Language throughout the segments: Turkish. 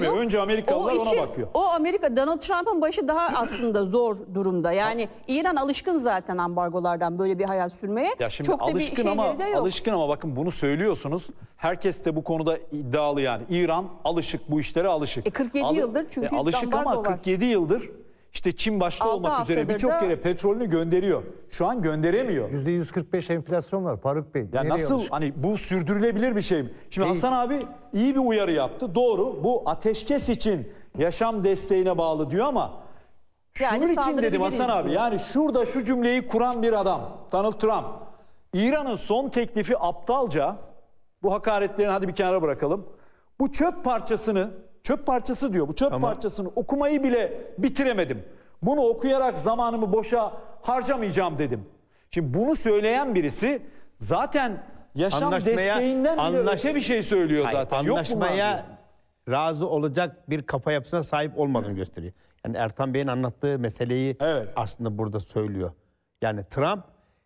istemiyor. Önce Amerikalılar ona bakıyor. O Amerika, Donald Trump'ın başı daha aslında zor durumda. Yani İran alışkın zaten ambargolardan böyle bir hayat sürmeye. Ya şimdi çok da bir şeyleri de yok. Alışkın ama bakın bunu söylüyorsunuz. Herkes de bu konuda iddialı yani. İran alışık, bu işlere alışık. 47 yıldır çünkü alışık ama ambargo var. 47 yıldır işte Çin başta 6 olmak üzere haftadır birçok da- kere petrolünü gönderiyor. Şu an gönderemiyor. %145 enflasyon var Faruk Bey. Ya Nereye nasıl alışık? hani bu sürdürülebilir bir şey mi? Şimdi Değil. Hasan abi iyi bir uyarı yaptı. Doğru. Bu ateşkes için yaşam desteğine bağlı diyor ama Yani şunun için dedim saldırabiliriz Hasan abi. diyor. Yani şurada şu cümleyi kuran bir adam Donald Trump. İran'ın son teklifi aptalca, bu hakaretlerini hadi bir kenara bırakalım. Bu çöp parçası diyor. Bu çöp parçasını okumayı bile bitiremedim. Bunu okuyarak zamanımı boşa harcamayacağım dedim. Şimdi bunu söyleyen birisi zaten yaşam desteğinden bile öte bir şey söylüyor zaten. Yok Anlaşmaya razı olacak bir kafa yapısına sahip olmadığını gösteriyor. Yani Ertan Bey'in anlattığı meseleyi aslında burada söylüyor. Yani Trump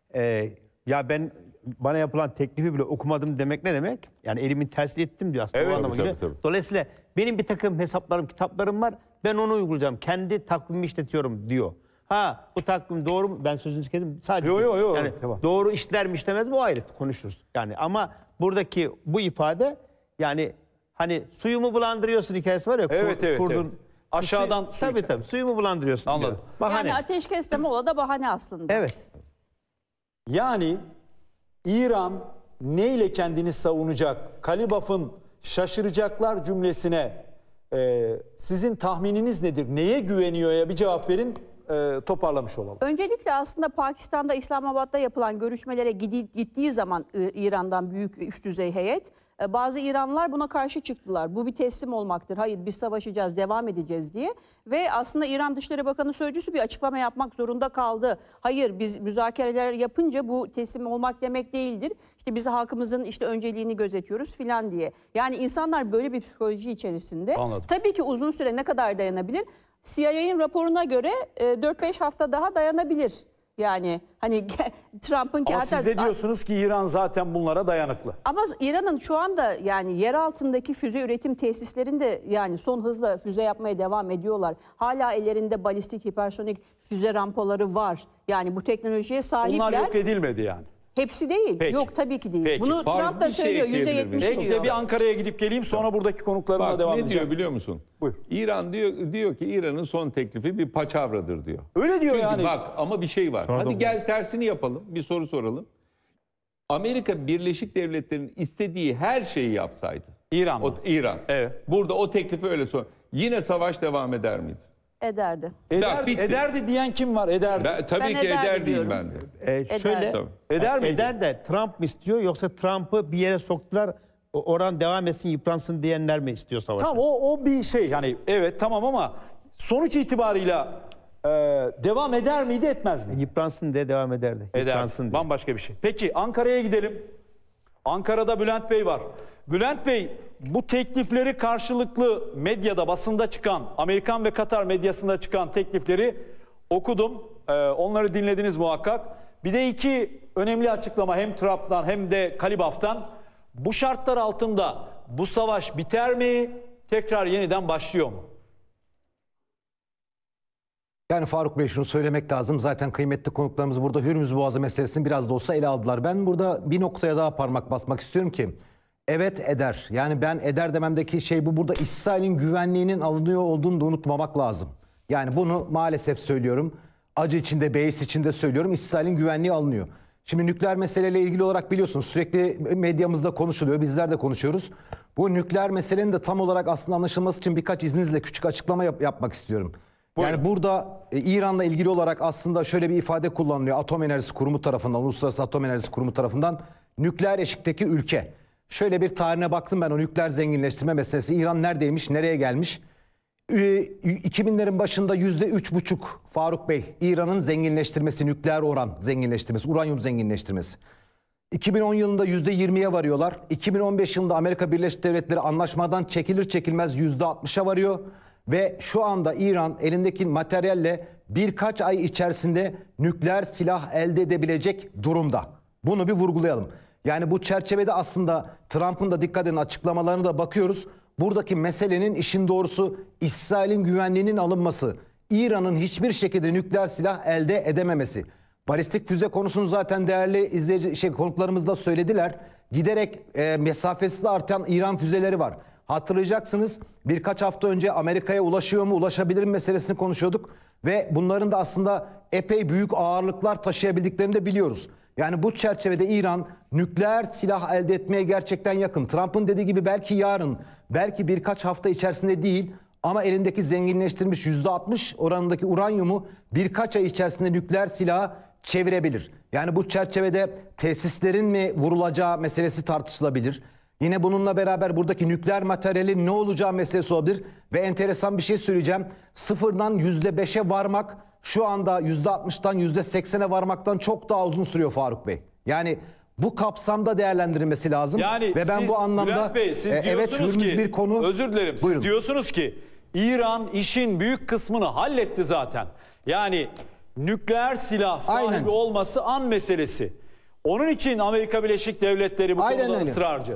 ya ben bana yapılan teklifi bile okumadım demek ne demek? Yani elimin tersini ettim diyor aslında. Evet, o anlama tabii, geliyor. Dolayısıyla benim bir takım hesaplarım, kitaplarım var. Ben onu uygulayacağım. Kendi takvimimi işletiyorum diyor. Ha bu takvim doğru mu? Ben sözünüzü kestim. Sadece Yo, yani tamam. doğru işler mi işlemez mi o ayrı konuşuruz. Yani ama buradaki bu ifade yani hani suyumu bulandırıyorsun hikayesi var ya. Evet. Aşağıdan su Tabii içer. suyumu bulandırıyorsun. Anladım. diyor. Bahane. Yani ateşkes de mola da bahane aslında. Evet. Yani İran neyle kendini savunacak? Kalibaf'ın şaşıracaklar cümlesine sizin tahmininiz nedir? Neye güveniyor ya bir cevap verin, toparlamış olalım. Öncelikle aslında Pakistan'da, İslamabad'da yapılan görüşmelere gittiği zaman İran'dan büyük üst düzey heyet, bazı İranlılar buna karşı çıktılar. Bu bir teslim olmaktır. Hayır biz savaşacağız, devam edeceğiz diye. Ve aslında İran Dışişleri Bakanı Sözcüsü bir açıklama yapmak zorunda kaldı. Hayır biz müzakereler yapınca bu teslim olmak demek değildir. İşte biz halkımızın işte önceliğini gözetiyoruz filan diye. Yani insanlar böyle bir psikoloji içerisinde. Anladım. Tabii ki uzun süre ne kadar dayanabilir? CIA'nin raporuna göre 4-5 hafta daha dayanabilir. Yani hani Trump'ın... Ama siz de diyorsunuz ki İran zaten bunlara dayanıklı. Ama İran'ın şu anda yani yer altındaki füze üretim tesislerinde yani son hızla füze yapmaya devam ediyorlar. Hala ellerinde balistik hipersonik füze rampaları var. Yani bu teknolojiye sahipler. Bunlar yok edilmedi yani. Hepsi değil. Peki. Yok tabii ki değil. Peki. Bunu Trump da bir şey söylüyor. ekleyebilir miyim? %70 Belki diyor. de bir Ankara'ya gidip geleyim sonra buradaki konuklarımla Bak devam ne edeceğim. diyor biliyor musun? Buyur. İran diyor ki İran'ın son teklifi bir paçavradır diyor. Öyle diyor Çünkü yani. bak ama bir şey var. Sonra da Hadi bu. gel tersini yapalım. Bir soru soralım. Amerika Birleşik Devletleri'nin istediği her şeyi yapsaydı. İran mı? İran. Evet. Burada o teklifi öyle sor. Yine savaş devam eder miydi? Ederdi. bitti. Ederdi diyen kim var? Ederdi. Tabii Ben ki eder eder diyeyim diyorum. ben de. Şöyle Tabii. Eder miydi? eder de Trump mı istiyor yoksa Trump'ı bir yere soktular oran devam etsin yıpransın diyenler mi istiyor savaşı? Tamam o bir şey yani evet tamam ama sonuç itibarıyla devam eder miydi etmez mi? Yıpransın diye devam ederdi. Eder. Yıpransın diye. Bambaşka bir şey. Peki Ankara'ya gidelim. Ankara'da Bülent Bey var. Bülent Bey bu teklifleri karşılıklı medyada basında çıkan Amerikan ve Katar medyasında çıkan teklifleri okudum. Onları dinlediniz muhakkak. Bir de iki önemli açıklama hem Trump'tan hem de Kalibaf'tan. Bu şartlar altında bu savaş biter mi? Tekrar yeniden başlıyor mu? Yani Faruk Bey şunu söylemek lazım. Zaten kıymetli konuklarımız burada Hürmüz Boğazı meselesini biraz da olsa ele aldılar. Ben burada bir noktaya daha parmak basmak istiyorum ki evet eder. Yani ben eder dememdeki şey bu. Burada İsrail'in güvenliğinin alınıyor olduğunu da unutmamak lazım. Yani bunu maalesef söylüyorum. Acı içinde, beis içinde söylüyorum. İsrail'in güvenliği alınıyor. Şimdi nükleer meseleyle ilgili olarak biliyorsunuz sürekli medyamızda konuşuluyor. Bizler de konuşuyoruz. Bu nükleer meselenin de tam olarak aslında anlaşılması için birkaç izninizle küçük açıklama yapmak istiyorum. Yani burada İran'la ilgili olarak aslında şöyle bir ifade kullanılıyor. Atom Enerjisi Kurumu tarafından, Uluslararası Atom Enerjisi Kurumu tarafından nükleer eşikteki ülke. Şöyle bir tarihine baktım ben o nükleer zenginleştirme meselesi. İran neredeymiş, nereye gelmiş? 2000'lerin başında %3,5 Faruk Bey İran'ın zenginleştirmesi, nükleer oran zenginleştirmesi, uranyum zenginleştirmesi. 2010 yılında %20'ye varıyorlar. 2015 yılında Amerika Birleşik Devletleri anlaşmadan çekilir çekilmez %60'a varıyor. Ve şu anda İran elindeki materyalle birkaç ay içerisinde nükleer silah elde edebilecek durumda. Bunu bir vurgulayalım. Yani bu çerçevede aslında Trump'ın da dikkat edin açıklamalarına da bakıyoruz. buradaki meselenin işin doğrusu İsrail'in güvenliğinin alınması, İran'ın hiçbir şekilde nükleer silah elde edememesi. Balistik füze konusunu zaten değerli konuklarımız da söylediler. Giderek mesafesi de artan İran füzeleri var. Hatırlayacaksınız, birkaç hafta önce Amerika'ya ulaşıyor mu, ulaşabilir mi meselesini konuşuyorduk. Ve bunların da aslında epey büyük ağırlıklar taşıyabildiklerini de biliyoruz. Yani bu çerçevede İran nükleer silah elde etmeye gerçekten yakın. Trump'ın dediği gibi belki yarın, belki birkaç hafta içerisinde değil ama elindeki zenginleştirilmiş %60 oranındaki uranyumu birkaç ay içerisinde nükleer silaha çevirebilir. Yani bu çerçevede tesislerin mi vurulacağı meselesi tartışılabilir. Yine bununla beraber buradaki nükleer materyalin ne olacağı meselesi olabilir. Ve enteresan bir şey söyleyeceğim. Sıfırdan %5'e varmak şu anda %60'dan %80'e varmaktan çok daha uzun sürüyor Faruk Bey. Yani bu kapsamda değerlendirilmesi lazım. Yani ve ben siz, bu anlamda Bülent Bey, siz evet diyorsunuz ki, bir konu. özür dilerim, siz Buyurun. diyorsunuz ki İran işin büyük kısmını halletti zaten. Yani nükleer silah sahibi Aynen. olması an meselesi. Onun için Amerika Birleşik Devletleri bu Aynen konuda öyle. ısrarcı.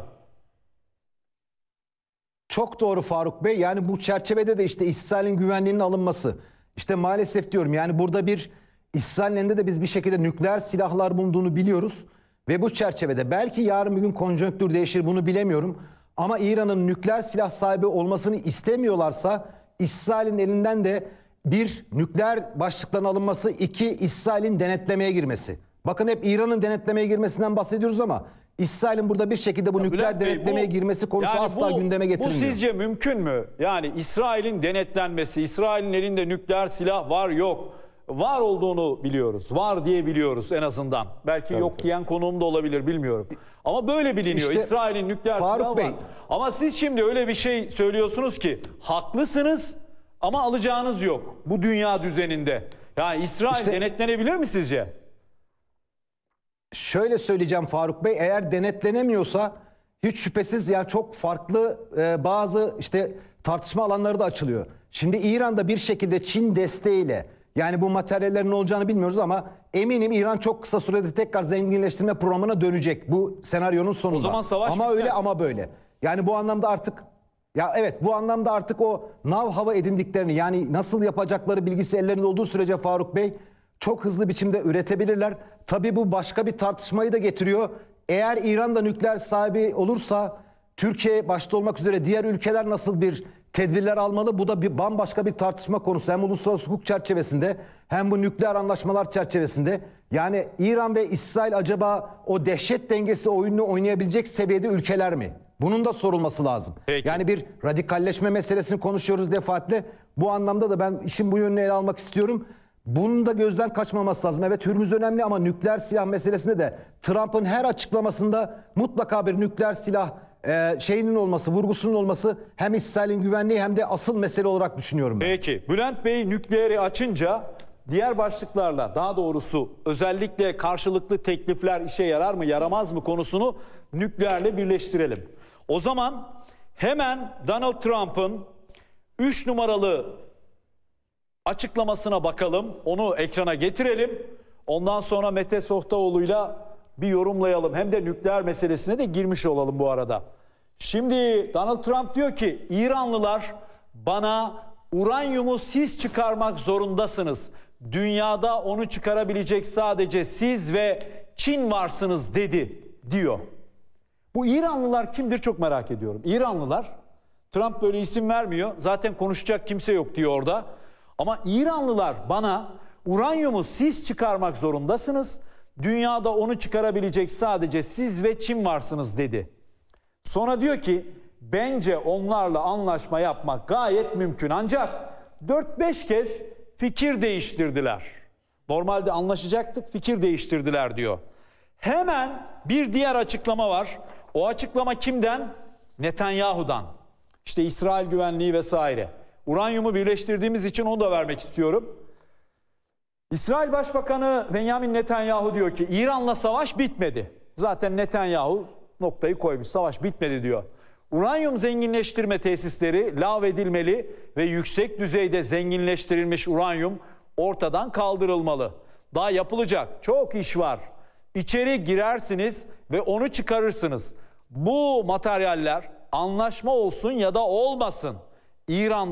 Çok doğru Faruk Bey. Yani bu çerçevede de işte İsrail'in güvenliğinin alınması. İşte maalesef diyorum, yani burada bir İsrail'in elinde de biz bir şekilde nükleer silahlar bulunduğunu biliyoruz. Ve bu çerçevede belki yarın bir gün konjonktür değişir, bunu bilemiyorum. Ama İran'ın nükleer silah sahibi olmasını istemiyorlarsa İsrail'in elinden de bir, nükleer başlıkların alınması, iki, İsrail'in denetlemeye girmesi. Bakın hep İran'ın denetlemeye girmesinden bahsediyoruz ama İsrail'in burada bir şekilde bu nükleer Bülent Bey, denetlemeye girmesi konusu yani asla gündeme getirilmiyor. Bu sizce mümkün mü? Yani İsrail'in denetlenmesi, İsrail'in elinde nükleer silah var yok. Var olduğunu biliyoruz. Var diye biliyoruz en azından. Belki yok diyen konuğum da olabilir, bilmiyorum. Ama böyle biliniyor. İşte İsrail'in nükleer Faruk silahı Bey, var. Ama siz şimdi öyle bir şey söylüyorsunuz ki haklısınız ama alacağınız yok bu dünya düzeninde. Yani İsrail İşte- denetlenebilir mi sizce? Şöyle söyleyeceğim Faruk Bey, eğer denetlenemiyorsa hiç şüphesiz ya çok farklı bazı işte tartışma alanları da açılıyor. Şimdi İran'da bir şekilde Çin desteğiyle, yani bu materyallerin ne olacağını bilmiyoruz ama eminim İran çok kısa sürede tekrar zenginleştirme programına dönecek bu senaryonun sonunda. O zaman savaş ama bitmez. öyle ama böyle. Yani bu anlamda artık, ya evet, bu anlamda artık o nav hava edindiklerini, yani nasıl yapacakları bilgisi ellerinde olduğu sürece Faruk Bey çok hızlı biçimde üretebilirler. Tabii bu başka bir tartışmayı da getiriyor. Eğer İran da nükleer sahibi olursa Türkiye başta olmak üzere diğer ülkeler nasıl bir tedbirler almalı? Bu da bir bambaşka bir tartışma konusu. Hem uluslararası hukuk çerçevesinde hem bu nükleer anlaşmalar çerçevesinde. Yani İran ve İsrail acaba o dehşet dengesi oyununu oynayabilecek seviyede ülkeler mi? Bunun da sorulması lazım. Peki. Yani bir radikalleşme meselesini konuşuyoruz defaatle. Bu anlamda da ben işin bu yönünü ele almak istiyorum. Bunun da gözden kaçmaması lazım. Evet, Hürmüz önemli ama nükleer silah meselesinde de Trump'ın her açıklamasında mutlaka bir nükleer silah şeyinin olması, vurgusunun olması hem İsrail'in güvenliği hem de asıl mesele olarak düşünüyorum ben. Peki Bülent Bey nükleeri açınca diğer başlıklarla, daha doğrusu özellikle karşılıklı teklifler işe yarar mı yaramaz mı konusunu nükleerle birleştirelim. O zaman hemen Donald Trump'ın 3 numaralı açıklamasına bakalım. Onu ekrana getirelim. Ondan sonra Mete Sohtaoğlu'yla bir yorumlayalım. Hem de nükleer meselesine de girmiş olalım bu arada. Şimdi Donald Trump diyor ki İranlılar bana uranyumu siz çıkarmak zorundasınız. Dünyada onu çıkarabilecek sadece siz ve Çin varsınız dedi diyor. Bu İranlılar kimdir çok merak ediyorum. İranlılar, Trump böyle isim vermiyor. Zaten konuşacak kimse yok diyor orada. Ama İranlılar bana uranyumu siz çıkarmak zorundasınız. Dünyada onu çıkarabilecek sadece siz ve Çin varsınız dedi. Sonra diyor ki bence onlarla anlaşma yapmak gayet mümkün. Ancak 4-5 kez fikir değiştirdiler. Normalde anlaşacaktık, fikir değiştirdiler diyor. Hemen bir diğer açıklama var. O açıklama kimden? Netanyahu'dan. İşte İsrail güvenliği vesaire. Uranyumu birleştirdiğimiz için onu da vermek istiyorum. İsrail Başbakanı Benjamin Netanyahu diyor ki İran'la savaş bitmedi. Zaten Netanyahu noktayı koymuş. Savaş bitmedi diyor. Uranyum zenginleştirme tesisleri lağvedilmeli ve yüksek düzeyde zenginleştirilmiş uranyum ortadan kaldırılmalı. Daha yapılacak çok iş var. İçeri girersiniz ve onu çıkarırsınız. Bu materyaller anlaşma olsun ya da olmasın. İran